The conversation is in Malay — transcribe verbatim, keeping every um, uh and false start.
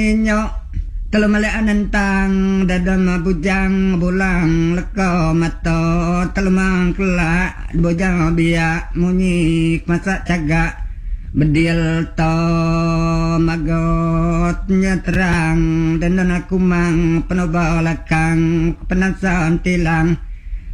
Inyo telumale anentang dadam bujang bulang leko mato telumang kelak bujang biak munyik masak cagak bedil to magot nyeterang dan aku mang penobalakang penasan tilang